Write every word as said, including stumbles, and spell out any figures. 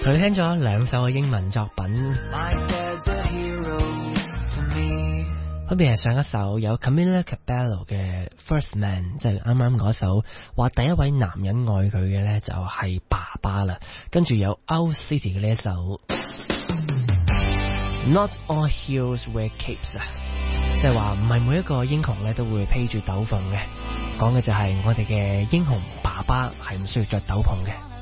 佢聽咗兩首嘅英文作品，分別係上一首有 Camila Cabello 嘅 First Man， 即係啱啱嗰首話第一位男人愛佢嘅呢，就係爸爸啦。跟住有 Owl City 嘅呢一首 Not All Heroes Wear Capes 啊，即係話唔係每一個英雄呢都會披住斗篷嘅，講嘅就係我哋嘅英雄爸爸係唔需要着斗篷嘅。